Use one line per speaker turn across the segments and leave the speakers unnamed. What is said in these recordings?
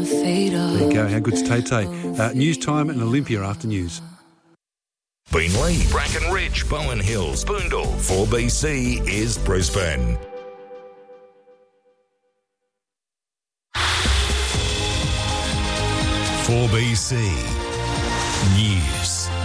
There you go. How good's Tay-Tay? News time and Olympia after news.
Beenleigh, Brackenridge, Bowen Hills, Boondall. 4BC is Brisbane. "4BC News."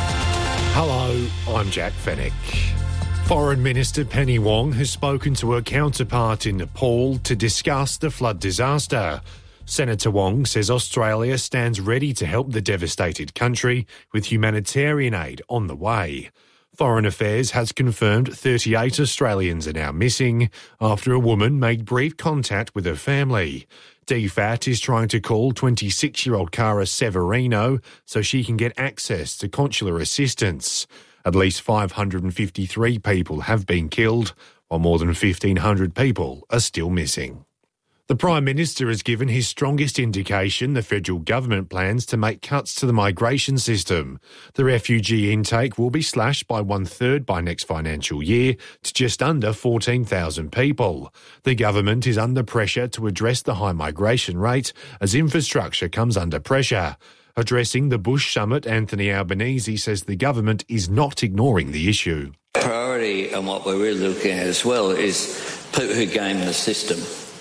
Hello, I'm Jack Fennick. Foreign Minister Penny Wong has spoken to her counterpart in Nepal to discuss the flood disaster. Senator Wong says Australia stands ready to help the devastated country with humanitarian aid on the way. Foreign Affairs has confirmed 38 Australians are now missing after a woman made brief contact with her family. DFAT is trying to call 26-year-old Cara Severino so she can get access to consular assistance. At least 553 people have been killed, while more than 1,500 people are still missing. The Prime Minister has given his strongest indication the federal government plans to make cuts to the migration system. The refugee intake will be slashed by 1/3 by next financial year to just under 14,000 people. The government is under pressure to address the high migration rate as infrastructure comes under pressure. Addressing the Bush Summit, Anthony Albanese says the government is not ignoring the issue.
Priority and what we're really looking at as well is people who game the system.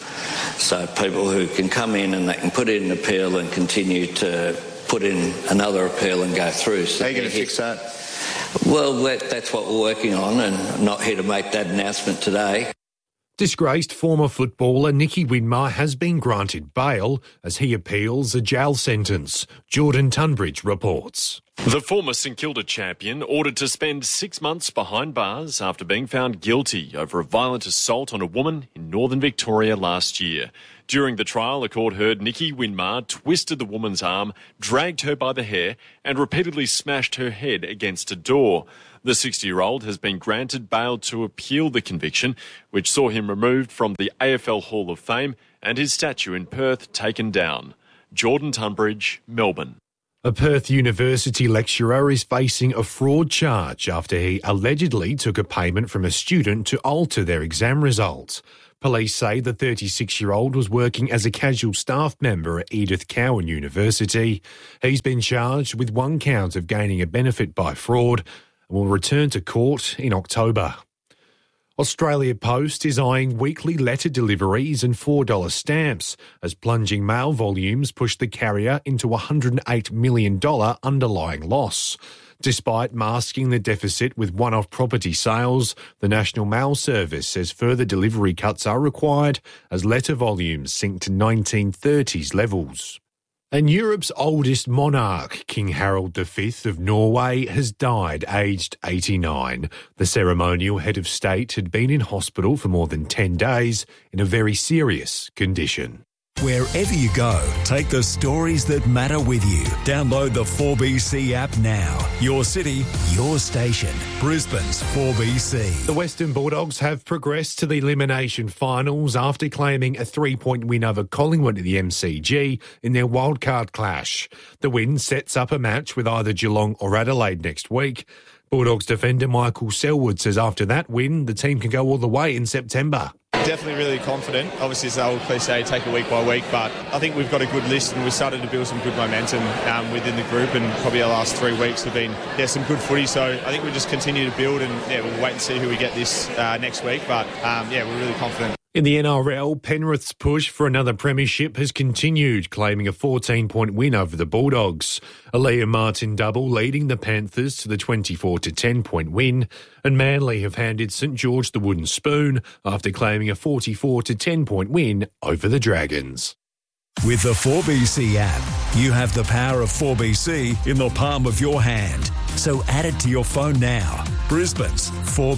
So people who can come in and they can put in an appeal and continue to put in another appeal and go through. So
how are you going to fix that?
Well, that's what we're working on, and I'm not here to make that announcement today.
Disgraced former footballer Nicky Winmar has been granted bail as he appeals a jail sentence. Jordan Tunbridge reports.
The former St Kilda champion ordered to spend 6 months behind bars after being found guilty over a violent assault on a woman in northern Victoria last year. During the trial, the court heard Nicky Winmar twisted the woman's arm, dragged her by the hair and repeatedly smashed her head against a door. The 60-year-old has been granted bail to appeal the conviction, which saw him removed from the AFL Hall of Fame and his statue in Perth taken down. Jordan Tunbridge, Melbourne.
A Perth University lecturer is facing a fraud charge after he allegedly took a payment from a student to alter their exam results. Police say the 36-year-old was working as a casual staff member at Edith Cowan University. He's been charged with 1 count of gaining a benefit by fraud and will return to court in October. Australia Post is eyeing weekly letter deliveries and $4 stamps as plunging mail volumes push the carrier into a $108 million underlying loss. Despite masking the deficit with one-off property sales, the National Mail Service says further delivery cuts are required as letter volumes sink to 1930s levels. And Europe's oldest monarch, King Harald V of Norway, has died aged 89. The ceremonial head of state had been in hospital for more than 10 days in a very serious condition.
Wherever you go, take the stories that matter with you. Download the 4BC app now. Your city, your station. Brisbane's 4BC.
The Western Bulldogs have progressed to the elimination finals after claiming a 3-point win over Collingwood at the MCG in their wildcard clash. The win sets up a match with either Geelong or Adelaide next week. Bulldogs defender Michael Selwood says after that win, the team can go all the way in September.
Definitely really confident. Obviously, it's the old cliche, take it week by week, but I think we've got a good list and we've started to build some good momentum within the group, and probably our last 3 weeks have been some good footy, so I think we just continue to build and we'll wait and see who we get this next week, but we're really confident.
In the NRL, Penrith's push for another premiership has continued, claiming a 14-point win over the Bulldogs. A Liam Martin double leading the Panthers to the 24-10-point win, and Manly have handed St George the wooden spoon after claiming a 44-10-point win over the Dragons.
With the 4BC app, you have the power of 4BC in the palm of your hand. So add it to your phone now. Brisbane's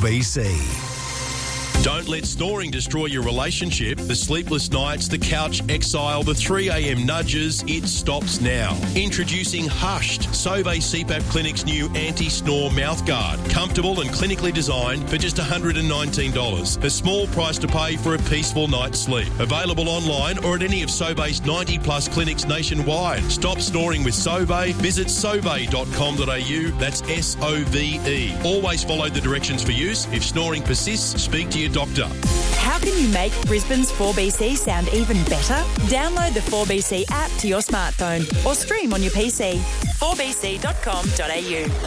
4BC.
Don't let snoring destroy your relationship. The sleepless nights, the couch exile, the 3 a.m. nudges, it stops now. Introducing Hushed, Sauvé CPAP Clinic's new anti-snore mouthguard. Comfortable and clinically designed for just $119. A small price to pay for a peaceful night's sleep. Available online or at any of Sauvé's 90-plus clinics nationwide. Stop snoring with Sauvé. Visit sauve.com.au. That's SOVE. Always follow the directions for use. If snoring persists, speak to your doctor.
How can you make Brisbane's 4BC sound even better? Download the 4BC app to your smartphone or stream on your PC. 4bc.com.au